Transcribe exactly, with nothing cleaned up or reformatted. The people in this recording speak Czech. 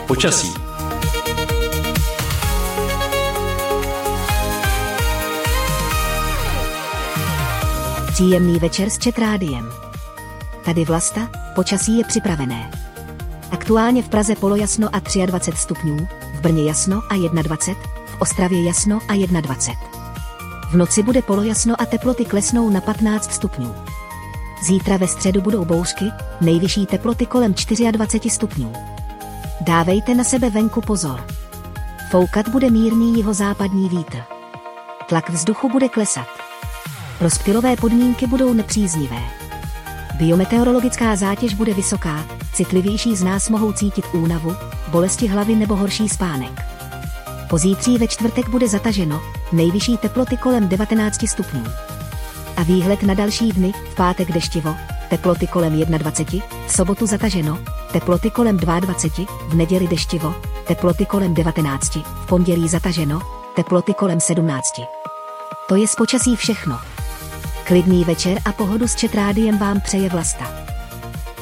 Počasí. Příjemný večer s Čet rádiem. Tady Vlasta, počasí je připravené. Aktuálně v Praze polojasno a dvacet tři stupňů, v Brně jasno a dvacet jedna, v Ostravě jasno a dvacet jedna. V noci bude polojasno a teploty klesnou na patnáct stupňů. Zítra ve středu budou bouřky, nejvyšší teploty kolem dvacet čtyři stupňů. Dávejte na sebe venku pozor. Foukat bude mírný jihozápadní vítr. Tlak vzduchu bude klesat. Rozptylové podmínky budou nepříznivé. Biometeorologická zátěž bude vysoká, citlivější z nás mohou cítit únavu, bolesti hlavy nebo horší spánek. Pozítří ve čtvrtek bude zataženo, nejvyšší teploty kolem devatenáct stupňů. A výhled na další dny, v pátek deštivo, teploty kolem dvacet jedna, v sobotu zataženo, teploty kolem dvacet dva, v neděli deštivo, teploty kolem devatenáct, v pondělí zataženo, teploty kolem sedmnáct. To je z počasí všechno. Klidný večer a pohodu s Čet rádiem vám přeje Vlasta.